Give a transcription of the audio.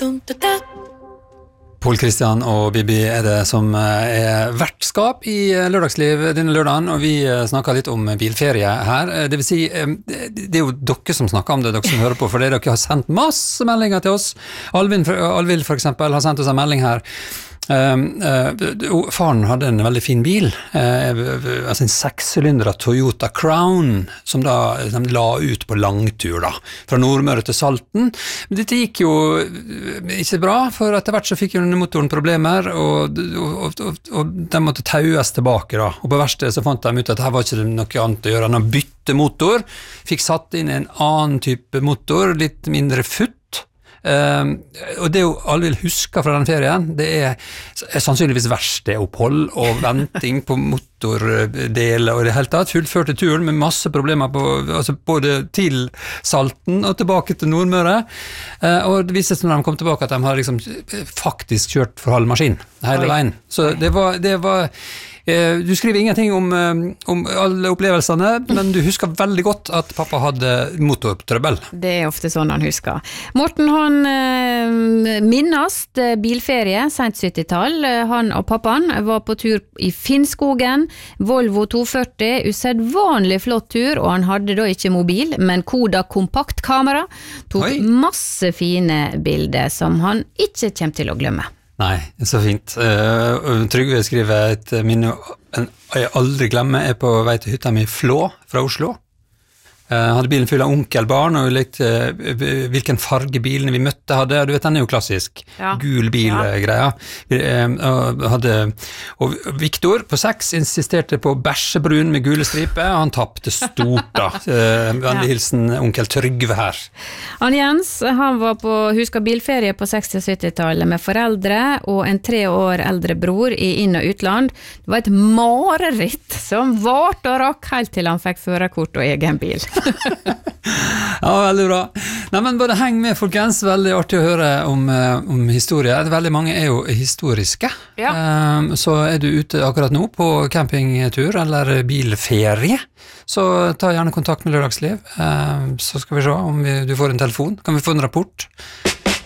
Pål Kristian og Bibi det som vertskap i lørdagsliv denne lørdagen, og vi snakker litt om bilferie her. Det vil si, det jo dere som snakker om det, dere som hører på, for dere har sendt masse meldinger til oss. Alvild for eksempel har sendt oss en melding her. Faren hadde en veldig fin bil, altså en 6-sylindret Toyota Crown, som da de la ut på langtur da, fra Nordmøre til Salten. Men dette gikk jo ikke bra, for etter hvert så fikk jo motoren problemer, og de måtte taues tilbake da, og på verste så fant de ut at her var ikke det noe annet å gjøre enn å bytte motor, fikk satt inn en annen type motor, litt mindre futt. Og det jo alle vil huske fra den ferien, det sannsynligvis verkstedopphold og venting på motordeler og det hele tatt, fullførte turen med masse problemer altså både til Salten og tilbake til Nordmøre, og det viste seg når de kom tilbake at de har liksom faktisk kjørt for halv maskin hele veien, så det var du skriver ingenting om alle opplevelsene, men du husker veldig godt at pappa hadde motortrøbbel. Det ofte sånn han husker. Morten, han minnast bilferie, sent 70-tall. Han og pappaen var på tur i Finnskogen, Volvo 240, usedvanlig flott tur, og han hadde da ikke mobil, men Koda kompaktkamera, tok masse fine bilder som han ikke kommer til å glemme. Nei, så fint. Trygve skriver et minne jeg aldri glemmer på vei til hytta mi Flå fra Oslo. Hadde bilen full av onkelbarn, og vi lekte hvilken farge bilene vi møtte hadde, og du vet, den jo klassisk, gul bil-greia. Og Viktor på 6 insisterte på bæsjebrun med gule striper, og han tappte stort da. Vennlig hilsen onkel Trygve her. Han Jens, han var på huska bilferie på 60-70-tallet med foreldre og en 3 år eldre bror i inn- og utland. Det var et mareritt som vart og rakk helt til han fikk førerkort og egen bil. Ja, veldig bra. Nei, men bare heng med, folkens. Veldig artig å høre om historie. Veldig mange jo historiske. Så du ute akkurat nå på campingtur eller bilferie, så ta gjerne kontakt med Lørdagsliv. Så skal vi se om du får en telefon. Kan vi få en rapport?